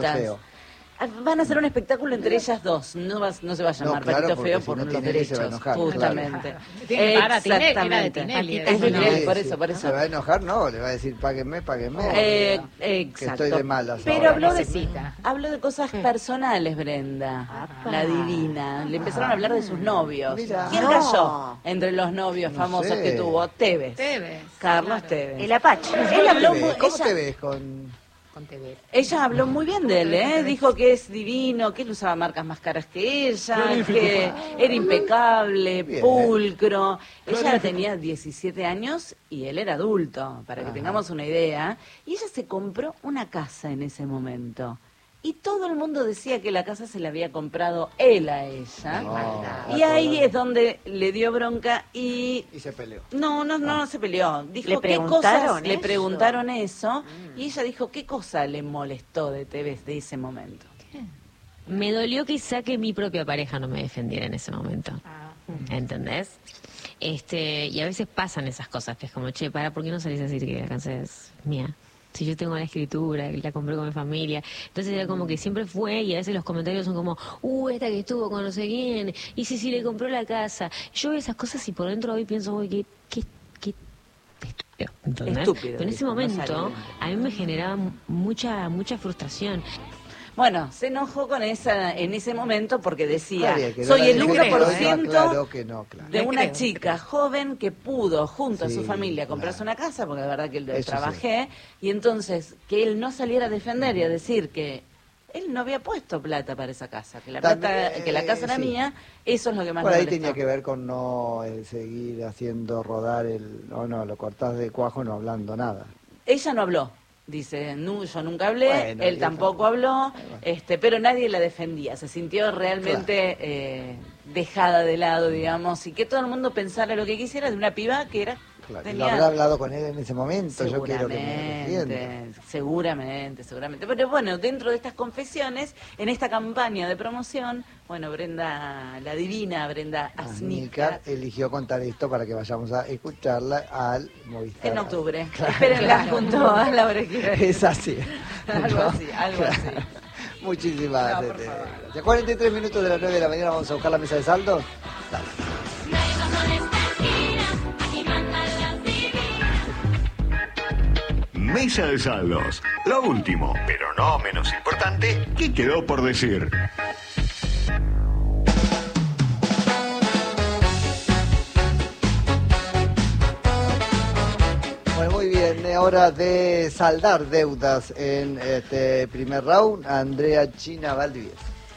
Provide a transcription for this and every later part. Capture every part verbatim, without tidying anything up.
Feo. Van a hacer un espectáculo entre ellas dos. No, va, no se va a llamar No, claro, Patito Feo si por no los Tinelli derechos, se va a enojar, justamente. claro. Tiene para Tinelli, Exactamente. era de Tinelli, Es de eso, Tinelli, Sí, por sí. eso, por eso. ¿Se va a enojar? No, le va a decir, páguenme, páguenme. Eh, que exacto. estoy de malas Pero ahora. habló de, Necesita. habló de cosas personales, Brenda. Apa. La divina. Le empezaron a hablar de sus novios. Mira. ¿Quién No. cayó entre los novios No famosos sé. que tuvo? Tevez. Tevez, Carlos claro. Tevez. El Apache. Él habló ¿Cómo te muy- ves? ¿Cómo ella- te ves con...? Con Tevez. Ella habló muy bien de él, ¿eh? Dijo que es divino, que él usaba marcas más caras que ella, que era impecable, Bien. pulcro. Ella tenía diecisiete años y él era adulto, para que Ajá. tengamos una idea. Y ella se compró una casa en ese momento. Y todo el mundo decía que la casa se la había comprado él a ella. No, Y ahí es donde le dio bronca y... Y se peleó. No, no, no, no se peleó. Dijo, ¿Le ¿qué preguntaron cosas le eso? preguntaron eso? Y ella dijo, ¿qué cosa le molestó de Tevez de ese momento? Me dolió quizá que mi propia pareja no me defendiera en ese momento. Ah. ¿Entendés? Este, y a veces pasan esas cosas que es como, che, para, ¿por qué no salís a decir que la canción es mía? Si yo tengo la escritura, y la compré con mi familia. Entonces era como que siempre fue, y a veces los comentarios son como, uh, esta que estuvo con no sé quién, y si sí le compró la casa. Yo veo esas cosas y por dentro hoy pienso, uy, qué, qué, qué estúpido. ¿Entendés? Estúpido, Pero en ese dijo, no momento salió. a mí me generaba mucha, mucha frustración. Bueno, se enojó con esa en ese momento porque decía, Está bien, que no soy la el dejen, uno por pero ciento claro que no, claro. de Le una creo, chica joven que pudo, junto a su Sí, familia, comprarse claro. una casa, porque la verdad que Eso sí. trabajé, y entonces que él no saliera a defender y a decir que él no había puesto plata para esa casa, que la, También, plata, que la casa era sí. mía, eso es lo que más Por le ahí molestó. tenía que ver con no eh, seguir haciendo rodar el... No, no, lo cortás de cuajo no hablando nada. Ella no habló, dice, "Nu- yo nunca hablé, Bueno, él y tampoco eso- habló, bueno. este, pero nadie la defendía, se sintió realmente eh, dejada de lado, digamos, y que todo el mundo pensara lo que quisiera de una piba que era... Claro. ¿Y tenía- ¿Lo habrá hablado con él en ese momento? Yo quiero que me defienda. Seguramente, seguramente, seguramente. Pero bueno, dentro de estas confesiones, en esta campaña de promoción, bueno, Brenda, la divina Brenda Aznica, Aznica eligió contar esto para que vayamos a escucharla al Movistar. en octubre. Claro. Espérenla junto a Laura Quiroz. Es así. Algo ¿No? así, algo Claro. así. Muchísimas No, por este, favor. gracias. cuarenta y tres minutos de las nueve de la mañana vamos a buscar la mesa de saldo. Dale. Mesa de saldos. Lo último, pero no menos importante, ¿qué quedó por decir? Bueno, muy bien, eh, hora de saldar deudas en este primer round. Andrea China Valdivieso.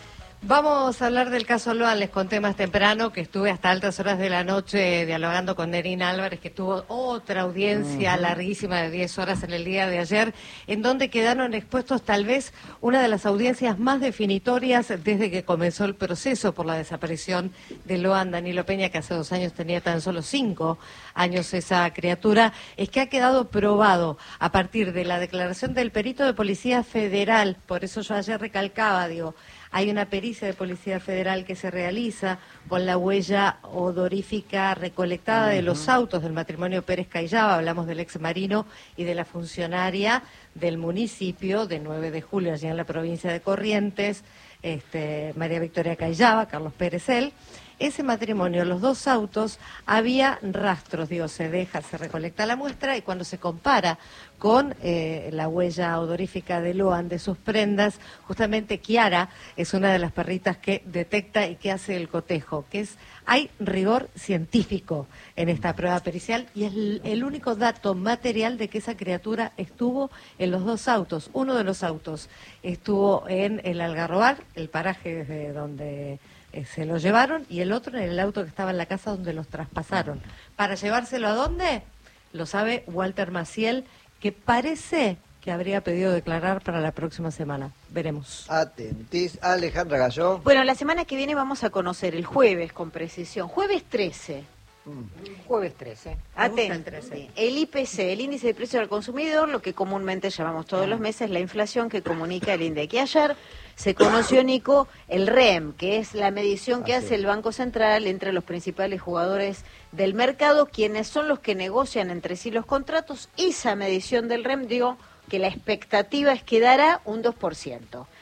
Vamos a hablar del caso Loan. Les conté más temprano que estuve hasta altas horas de la noche dialogando con Nerina Álvarez, que tuvo otra audiencia larguísima de diez horas en el día de ayer, en donde quedaron expuestos tal vez una de las audiencias más definitorias desde que comenzó el proceso por la desaparición de Loan Danilo Peña, que hace dos años tenía tan solo cinco años esa criatura. Es que ha quedado probado a partir de la declaración del perito de Policía Federal. Por eso yo ayer recalcaba, digo, hay una pericia de Policía Federal que se realiza con la huella odorífica recolectada de los autos del matrimonio Pérez Cayaba. Hablamos del ex marino y de la funcionaria del municipio de nueve de julio, allí en la provincia de Corrientes, este, María Victoria Cayaba, Carlos Pérez él. Ese matrimonio, los dos autos, había rastros, digo, se deja, se recolecta la muestra y cuando se compara con eh, la huella odorífica de Loan, de sus prendas, justamente Kiara es una de las perritas que detecta y que hace el cotejo, que es, hay rigor científico en esta prueba pericial y es el, el único dato material de que esa criatura estuvo en los dos autos. Uno de los autos estuvo en el Algarrobar, el paraje desde donde eh, se lo llevaron, y el otro en el auto que estaba en la casa donde los traspasaron. ¿Para llevárselo a dónde? Lo sabe Walter Maciel, que parece que habría pedido declarar para la próxima semana. Veremos. Atentis. Alejandra Galló. Bueno, la semana que viene vamos a conocer el jueves con precisión. Jueves trece. Jueves trece. Me gusta el Atento. trece. El I P C, el índice de precio del consumidor, lo que comúnmente llamamos todos los meses la inflación que comunica el INDEC. Y ayer se conoció, Nico, el R E M, que es la medición que Así hace es. el Banco Central entre los principales jugadores del mercado, quienes son los que negocian entre sí los contratos. Y esa medición del R E M, digo, que la expectativa es que dará un dos por ciento.